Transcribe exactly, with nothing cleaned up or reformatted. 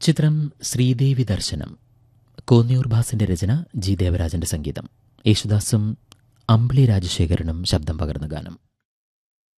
ചിത്രം ശ്രീദേവി ദർശനം. കോന്നിയൂർ ഭാസിന്റെ രചന, ജി ദേവരാജന്റെ സംഗീതം. യേശുദാസും അമ്പിളി രാജശേഖരനും ശബ്ദം പകർന്ന ഗാനം.